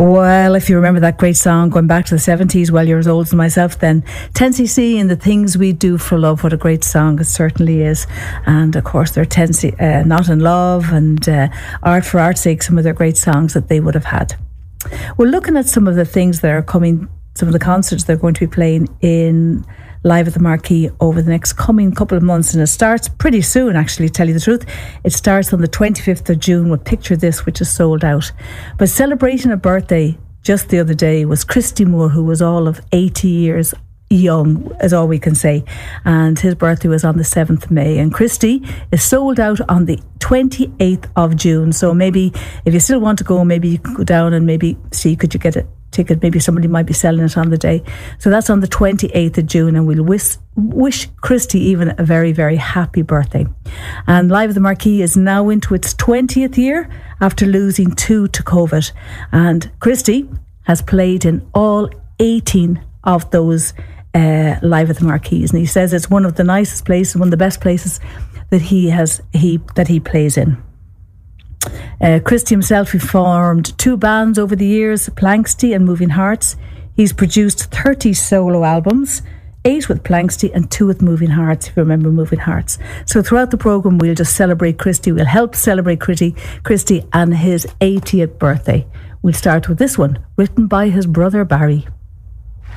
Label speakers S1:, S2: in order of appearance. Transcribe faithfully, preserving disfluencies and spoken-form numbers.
S1: Well, if you remember that great song going back to the seventies, well, you're as old as myself then. ten C C and The Things We Do for Love. What a great song it certainly is. And of course, there are ten C, uh, Not in Love and uh, Art for Art's Sake, some of their great songs that they would have had. We're looking at some of the things that are coming, some of the concerts they're going to be playing in live at the Marquee over the next coming couple of months, and it starts pretty soon, actually, to tell you the truth. It starts on the twenty-fifth of June with Picture This, which is sold out. But celebrating a birthday just the other day was Christy Moore, who was all of eighty years young, is all we can say, and his birthday was on the seventh of May, and Christy is sold out on the twenty-eighth of June. So maybe if you still want to go, maybe you could go down and maybe see, could you get a ticket? Maybe somebody might be selling it on the day. So that's on the twenty-eighth of June, and we'll wish, wish Christy even a very, very happy birthday. And Live at the Marquee is now into its twentieth year after losing two to COVID, and Christy has played in all eighteen of those uh, Live at the Marquees, and he says it's one of the nicest places, one of the best places that he has he that he plays in. Uh, Christy himself, he formed two bands over the years, Planksty and Moving Hearts. He's produced thirty solo albums, eight with Planksty and two with Moving Hearts, if you remember Moving Hearts. So throughout the programme, we'll just celebrate Christy. We'll help celebrate Christy, Christy and his eightieth birthday. We'll start with this one, written by his brother Barry.